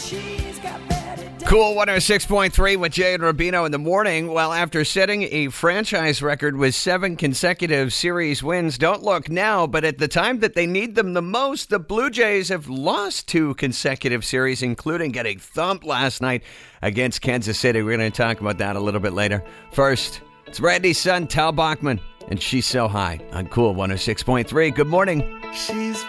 Cool 106.3 with Jay and Rubino in the morning. Well, after setting a franchise record with 7 consecutive series wins, don't look now, but at the time that they need them the most, the Blue Jays have lost 2 consecutive series, including getting thumped last night against Kansas City. We're going to talk about that a little bit later. First, it's Randy's son, Tal Bachman, and She's So High on Cool 106.3. Good morning. She's